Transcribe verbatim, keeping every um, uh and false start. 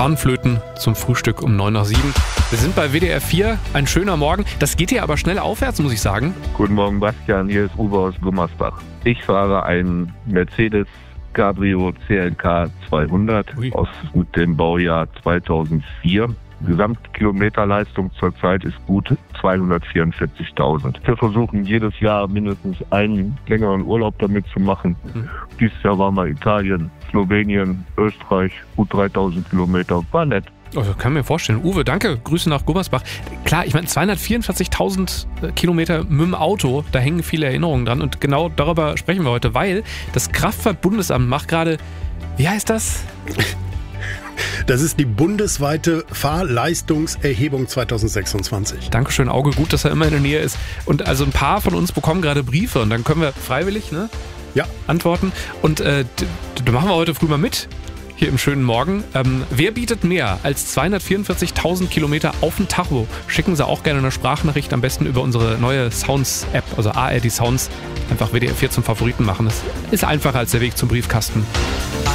Panflöten zum Frühstück um neun nach sieben. Wir sind bei W D R vier, ein schöner Morgen. Das geht hier aber schnell aufwärts, muss ich sagen. Guten Morgen, Bastian, hier ist Uwe aus Gummersbach. Ich fahre einen Mercedes Cabrio C L K zweihundert Ui. aus dem Baujahr zweitausendvier. Gesamtkilometerleistung zurzeit ist gut zweihundertvierundvierzigtausend. Wir versuchen jedes Jahr mindestens einen längeren Urlaub damit zu machen. Mhm. Dieses Jahr waren wir Italien, Slowenien, Österreich, gut dreitausend Kilometer. War nett. Oh, kann mir vorstellen. Uwe, danke. Grüße nach Gummersbach. Klar, ich meine, zweihundertvierundvierzigtausend Kilometer mit dem Auto, da hängen viele Erinnerungen dran. Und genau darüber sprechen wir heute, weil das Kraftfahrt-Bundesamt macht gerade, wie heißt das? Das ist die bundesweite Fahrleistungserhebung zweitausendsechsundzwanzig. Dankeschön, Auge, gut, dass er immer in der Nähe ist. Und also ein paar von uns bekommen gerade Briefe und dann können wir freiwillig ne, ja. antworten. Und äh, da machen wir heute früh mal mit. Hier im schönen Morgen. Ähm, wer bietet mehr als zweihundertvierundvierzigtausend Kilometer auf den Tacho? Schicken Sie auch gerne eine Sprachnachricht, am besten über unsere neue Sounds-App, also A R D Sounds. Einfach W D R vier zum Favoriten machen. Das ist einfacher als der Weg zum Briefkasten.